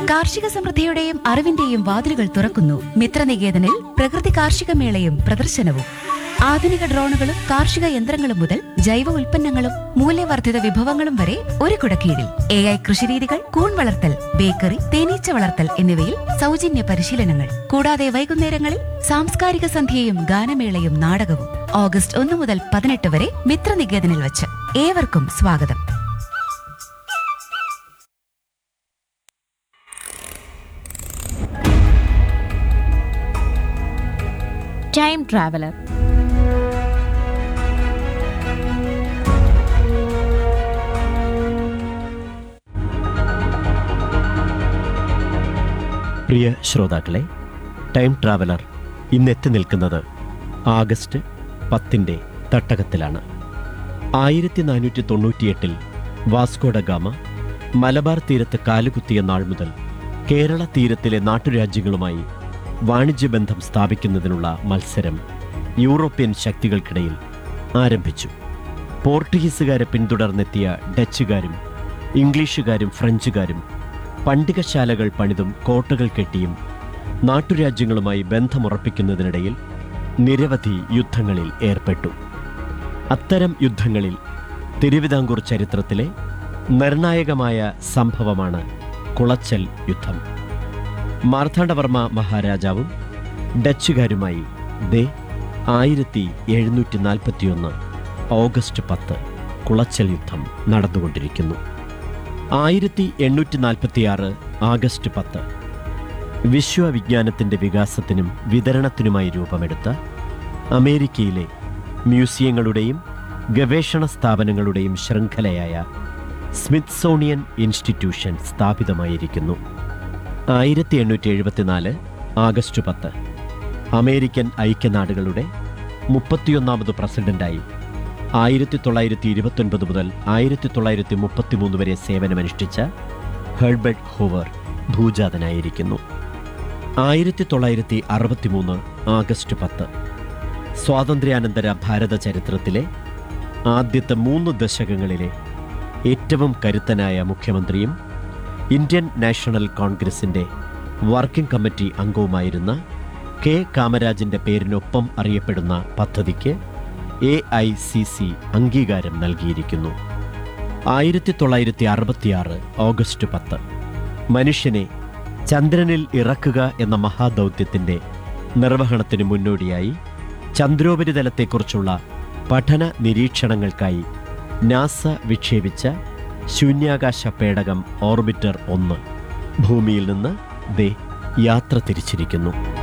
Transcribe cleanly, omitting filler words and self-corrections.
കാർഷിക സമൃദ്ധിയുടെയും അറിവിന്റെയും വാതിലുകൾ തുറക്കുന്നു മിത്രനികേതനിൽ പ്രകൃതി കാർഷിക മേളയും പ്രദർശനവും. ആധുനിക ഡ്രോണുകളും കാർഷിക യന്ത്രങ്ങളും മുതൽ ജൈവ ഉൽപ്പന്നങ്ങളും മൂല്യവർദ്ധിത വിഭവങ്ങളും വരെ ഒരു കുടക്കീഴിൽ. AI കൃഷിരീതികൾ, കൂൺ വളർത്തൽ, ബേക്കറി, തേനീച്ച വളർത്തൽ എന്നിവയിൽ സൗജന്യ പരിശീലനങ്ങൾ. കൂടാതെ വൈകുന്നേരങ്ങളിൽ സാംസ്കാരിക സന്ധ്യയും ഗാനമേളയും നാടകവും. ഓഗസ്റ്റ് 1 മുതൽ 18 വരെ മിത്രനികേതനിൽ വച്ച്. ഏവർക്കും സ്വാഗതം. Time traveller. പ്രിയ ശ്രോതാക്കളെ, ടൈം ട്രാവലർ ഇന്നെത്തി നിൽക്കുന്നത് ആഗസ്റ്റ് 10 തട്ടകത്തിലാണ്. 1498 വാസ്കോഡ ഗാമ മലബാർ തീരത്ത് കാലുകുത്തിയ നാൾ മുതൽ കേരള തീരത്തിലെ നാട്ടുരാജ്യങ്ങളുമായി വാണിജ്യബന്ധം സ്ഥാപിക്കുന്നതിനുള്ള മത്സരം യൂറോപ്യൻ ശക്തികൾക്കിടയിൽ ആരംഭിച്ചു. പോർട്ടുഗീസുകാരെ പിന്തുടർന്നെത്തിയ ഡച്ചുകാരും ഇംഗ്ലീഷുകാരും ഫ്രഞ്ചുകാരും പണ്ടികശാലകൾ പണിതും കോട്ടകൾ കെട്ടിയും നാട്ടുരാജ്യങ്ങളുമായി ബന്ധമുറപ്പിക്കുന്നതിനിടയിൽ നിരവധി യുദ്ധങ്ങളിൽ ഏർപ്പെട്ടു. അത്തരം യുദ്ധങ്ങളിൽ തിരുവിതാംകൂർ ചരിത്രത്തിലെ നിർണായകമായ സംഭവമാണ് കുളച്ചൽ യുദ്ധം. മാർത്താണ്ഡവർമ്മ മഹാരാജാവും ഡച്ചുകാരുമായി 1741 ഓഗസ്റ്റ് 10 കുളച്ചൽ യുദ്ധം നടന്നുകൊണ്ടിരിക്കുന്നു. 1846 ആഗസ്റ്റ് 10 വിശ്വവിജ്ഞാനത്തിൻ്റെ വികാസത്തിനും വിതരണത്തിനുമായി രൂപമെടുത്ത അമേരിക്കയിലെ മ്യൂസിയങ്ങളുടെയും ഗവേഷണ സ്ഥാപനങ്ങളുടെയും ശൃംഖലയായ സ്മിത്സോണിയൻ ഇൻസ്റ്റിറ്റ്യൂഷൻ സ്ഥാപിതമായിരിക്കുന്നു. 1874 ആഗസ്റ്റ് 10 അമേരിക്കൻ ഐക്യനാടുകളുടെ 31ാമത് പ്രസിഡന്റായി 1929 മുതൽ 1933 വരെ സേവനമനുഷ്ഠിച്ച ഹെർബർട്ട് ഹൂവർ ഭൂജാതനായിരിക്കുന്നു. 1963 ആഗസ്റ്റ് 10 സ്വാതന്ത്ര്യാനന്തര ഭാരത ചരിത്രത്തിലെ ആദ്യത്തെ 3 ദശകങ്ങളിലെ ഏറ്റവും കരുത്തനായ മുഖ്യമന്ത്രിയും ഇന്ത്യൻ നാഷണൽ കോൺഗ്രസിൻ്റെ വർക്കിംഗ് കമ്മിറ്റി അംഗവുമായിരുന്ന കെ കാമരാജിൻ്റെ പേരിനൊപ്പം അറിയപ്പെടുന്ന പദ്ധതിക്ക് AICC അംഗീകാരം നൽകിയിരിക്കുന്നു. 1966 ഓഗസ്റ്റ് 10 മനുഷ്യനെ ചന്ദ്രനിൽ ഇറക്കുക എന്ന മഹാദൗത്യത്തിൻ്റെ നിർവഹണത്തിന് മുന്നോടിയായി ചന്ദ്രോപരിതലത്തെക്കുറിച്ചുള്ള പഠന നിരീക്ഷണങ്ങൾക്കായി നാസ വിക്ഷേപിച്ച ശൂന്യാകാശ പേടകം ഓർബിറ്റർ 1 ഭൂമിയിൽ നിന്ന് യാത്ര തിരിച്ചിരിക്കുന്നു.